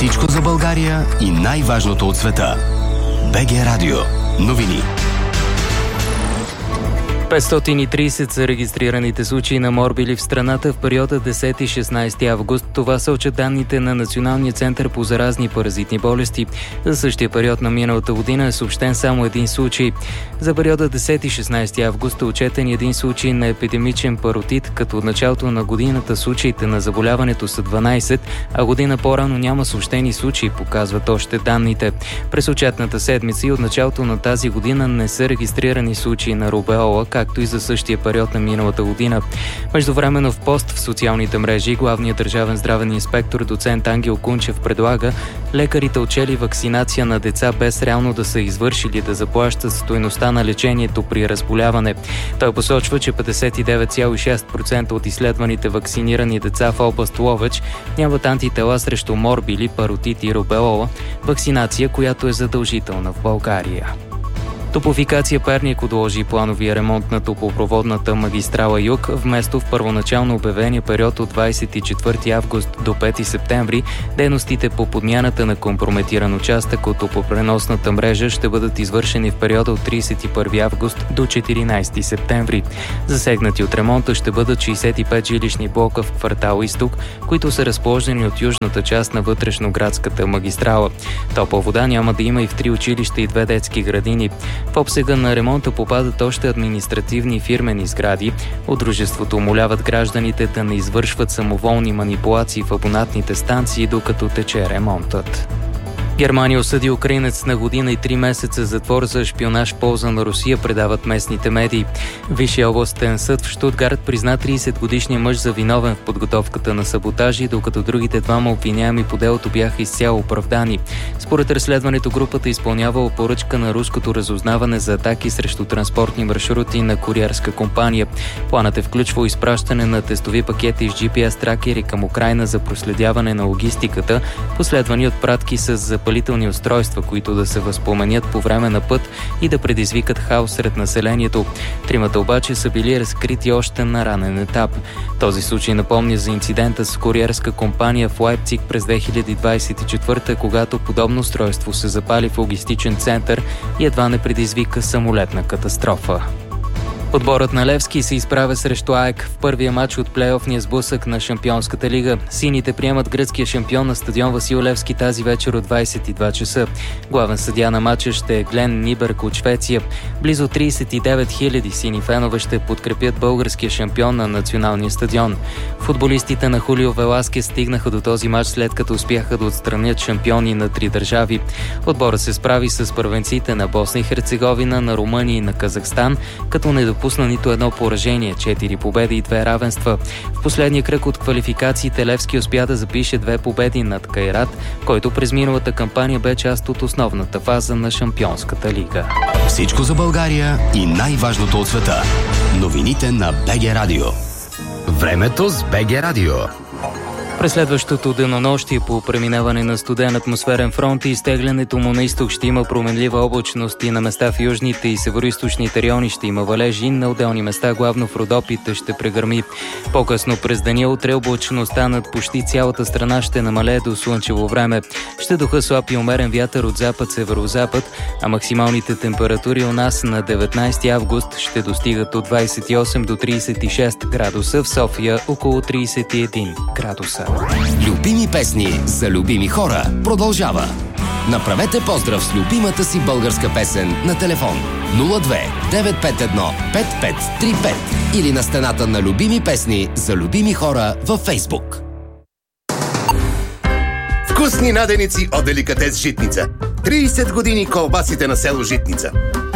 Всичко за България и най-важното от света. БГ Радио. Новини. 530 са регистрираните случаи на морбили в страната в периода 10-16 август. Това сочат данните на Националния център по заразни паразитни болести. За същия период на миналата година е съобщен само един случай. За периода 10-16 август е отчетен един случай на епидемичен паротит, като от началото на годината случаите на заболяването са 12, а година по-рано няма съобщени случаи, показват още данните. През отчетната седмица и от началото на тази година не са регистрирани случаи на рубеола, както и за същия период на миналата година. Междувременно в пост в социалните мрежи главният държавен здравен инспектор доцент Ангел Кунчев предлага лекарите отчели вакцинация на деца без реално да са извършили да заплащат стойността на лечението при разболяване. Той посочва, че 59,6% от изследваните вакцинирани деца в област Ловеч нямат антитела срещу морбили, паротит и рубеола, вакцинация, която е задължителна в България. Топлофикация Перник отложи плановия ремонт на топлопроводната магистрала Юг, вместо в първоначално обявения период от 24 август до 5 септември. Дейностите по подмяната на компрометиран участък от топлопреносната мрежа ще бъдат извършени в периода от 31 август до 14 септември. Засегнати от ремонта ще бъдат 65 жилищни блока в квартал Изток, които са разположени от южната част на вътрешноградската магистрала. Топла вода няма да има и в 3 училища и 2 детски градини. В обсега на ремонта попадат още административни фирмени сгради. От дружеството умоляват гражданите да не извършват самоволни манипулации в абонатните станции, докато тече ремонтът. Германия осъди украинец на година и 3 месеца затвор за шпионаж в полза на Русия, предават местните медии. Висшия областен съд в Щутгарт призна 30-годишния мъж за виновен в подготовката на саботажи, докато другите двама обвиняеми по делото бяха изцяло оправдани. Според разследването групата изпълнявала поръчка на руското разузнаване за атаки срещу транспортни маршрути на куриерска компания. Планът е включвал изпращане на тестови пакети с GPS-тракери към Украйна за проследяване на логистиката, последвани от пратки с запалителни устройства, които да се възпламенят по време на път и да предизвикат хаос сред населението. Тримата обаче са били разкрити още на ранен етап. Този случай напомня за инцидента с куриерска компания в Лайпциг през 2024, когато подобно устройство се запали в логистичен център и едва не предизвика самолетна катастрофа. Отборът на Левски се изправя срещу АЕК в първия матч от плейофния сблъсък на Шампионската лига. Сините приемат гръцкия шампион на стадион Васил Левски тази вечер от 22 часа. Главен съдия на матча ще е Глен Нибърг от Швеция. Близо 39 000 сини фенове ще подкрепят българския шампион на националния стадион. Футболистите на Хулио Веласкес стигнаха до този матч, след като успяха да отстранят шампиони на 3 държави. Отборът се справи с първенците на Босна и Херцеговина, на Румъния и на Казахстан, като не допусна нито едно поражение, 4 победи и 2 равенства. В последния кръг от квалификациите Левски успя да запише 2 победи над Кайрат, който през миналата кампания бе част от основната фаза на Шампионската лига. Всичко за България и най-важното от света. Новините на БГ Радио. Времето с БГ Радио. През следващото денонощие по преминаване на студен атмосферен фронт и изтеглянето му на изток ще има променлива облачност и на места в южните и североизточните райони ще има валежи, на отделни места, главно в Родопите, ще прегърми. По-късно през деня утре облачността над почти цялата страна ще намалее до слънчево време. Ще духа слаб и умерен вятър от запад-северозапад, а максималните температури у нас на 19 август ще достигат от 28 до 36 градуса, в София около 31 градуса. Любими песни за любими хора продължава. Направете поздрав с любимата си българска песен на телефон 02 951 5535 или на стената на Любими песни за любими хора във Фейсбук. Вкусни наденици от Деликатес Житница. 30 години колбасите на село Житница.